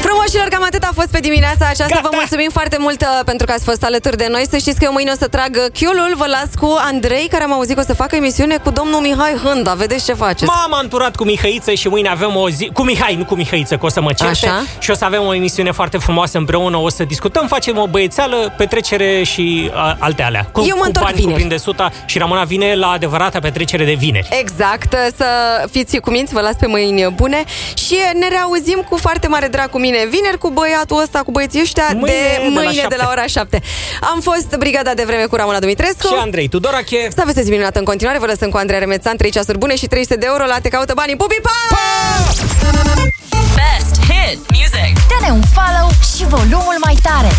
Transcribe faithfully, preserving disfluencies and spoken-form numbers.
Frumoșilor, cam atât a fost pe dimineața aceasta. Gata. Vă mulțumim foarte mult pentru că ați fost alături de noi. Să știți că eu mâine o să trag chiulul. Vă las cu Andrei, care am auzit că o să facă emisiune cu domnul Mihai Hânda. Vedeți ce faceți. M-am anturat cu Mihăiță și mâine avem o zi... Cu Mihai, nu cu Mihăiță, că o să mă certe. Așa. Și o să avem o emisiune foarte frumoasă împreună. O să discutăm, facem o băiețeală, petrecere și a, alte alea. Cu, Eu mă cu întorc bani, vineri. cu prinde suta. Și Ramona vine la adevărata petrecere de vineri. Exact, să fiți cu minți, vă las pe mâini bune. Și ne reauzim cu foarte mare drag cu mine vineri, cu băiatul ăsta, cu băieții ăștia Mâine de de la mâine de la ora șapte. Am fost Brigada de Vreme cu Ramona Dumitrescu Și Andrei Tudorache. Să aveți o zi minunată în continuare. Vă lăsăm cu Andrei Remețan, trei ceasuri bune și trei sute de euro la Te Caută Banii. Pupi, pa! Best hit music. Dă-ne un follow și volumul mai tare.